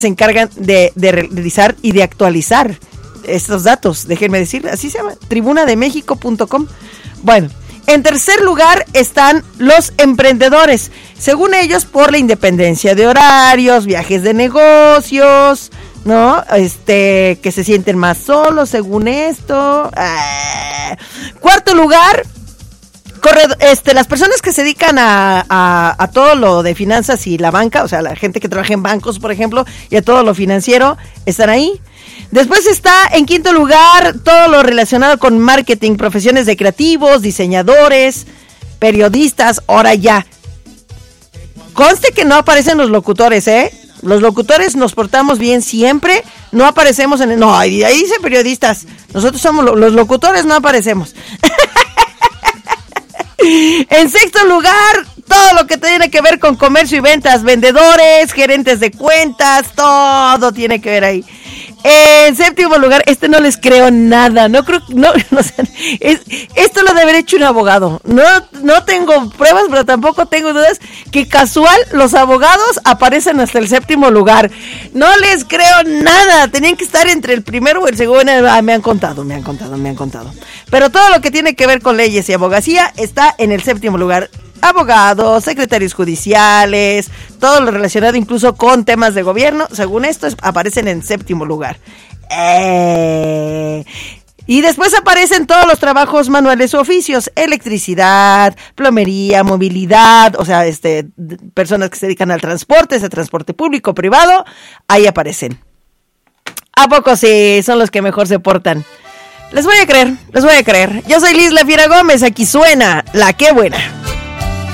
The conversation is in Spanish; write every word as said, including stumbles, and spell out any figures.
se encargan de, de realizar y de actualizar estos datos, déjenme decir, así se llama, tribuna de méxico punto com. Bueno, en tercer lugar están los emprendedores, según ellos por la independencia de horarios, viajes de negocios, ¿no? Este, que se sienten más solos, según esto. Ah. Cuarto lugar, corred- este, las personas que se dedican a, a, a todo lo de finanzas y la banca, o sea, la gente que trabaja en bancos, por ejemplo, y a todo lo financiero, están ahí. Después está en quinto lugar todo lo relacionado con marketing, profesiones de creativos, diseñadores, periodistas. Ahora ya, conste que no aparecen los locutores, ¿eh? Los locutores nos portamos bien siempre, no aparecemos en el... No, ahí, ahí dice periodistas, nosotros somos lo, los locutores, no aparecemos. En sexto lugar, todo lo que tiene que ver con comercio y ventas, vendedores, gerentes de cuentas, todo tiene que ver ahí. En séptimo lugar, este no les creo nada, no creo, no, no sé, es, esto lo debe haber hecho un abogado, no, no tengo pruebas, pero tampoco tengo dudas, que casual los abogados aparecen hasta el séptimo lugar, no les creo nada, tenían que estar entre el primero o el segundo, ah, me han contado, me han contado, me han contado, pero todo lo que tiene que ver con leyes y abogacía está en el séptimo lugar. Abogados, secretarios judiciales, todo lo relacionado incluso con temas de gobierno, según esto, es, aparecen en séptimo lugar. Eh... Y después aparecen todos los trabajos manuales u oficios, electricidad, plomería, movilidad, o sea, este, personas que se dedican al transporte, ese transporte público, privado, ahí aparecen. ¿A poco sí? Son los que mejor se portan. Les voy a creer, les voy a creer. Yo soy Liz La Fiera Gómez, aquí suena La Qué Buena.